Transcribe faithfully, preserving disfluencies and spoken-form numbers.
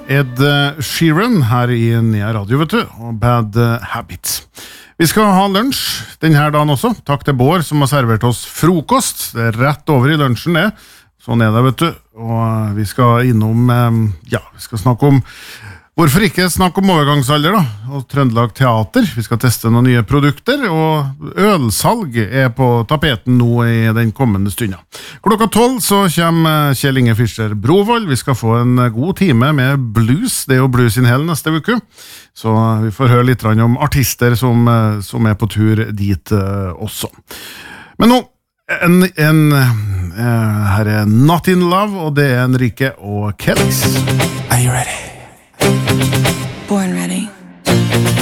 Ed Sheeran her i Nea Radio, vet du, og Bad Habits. Vi skal ha lunsj denne dagen også. Takk til Bård som har servert oss frokost. Det er rett over i lunsjen det. Sånn er det, vet du. Og vi skal innom, ja, vi skal snakke om hvorfor ikke snakke om overgangsalder da, og Trøndelag Teater. Vi skal teste noen nye produkter, og ølsalg er på tapeten nå i den kommende stunden. Klokka tolv så kommer Kjell Inge Fischer Brovold. Vi skal få en god time med blues. Det er jo blues in hell neste uke. Så vi får høre litt om artister som, som er på tur dit også. Men nå, en, en, her er Not in Love, og det er Enrique og Kellys. Are you ready? Born ready.